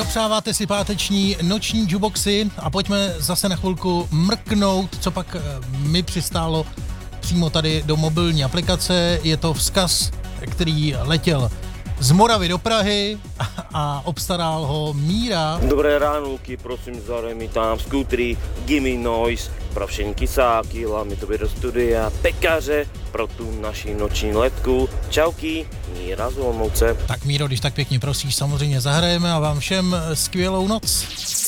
Dopřáváte si páteční noční jukeboxy a pojďme zase na chvilku mrknout, co pak mi přistálo přímo tady do mobilní aplikace. Je to vzkaz, který letěl z Moravy do Prahy a obstaral ho Míra. Dobré ránůky, prosím, zare mi tam skútry, gimme noise, pro všechny kysáky, hlavně tobě do studia, pekaře, pro tu naši noční letku. Čauky, Míra z Olomouce. Tak Míro, když tak pěkně prosíš, samozřejmě zahrajeme a vám všem skvělou noc.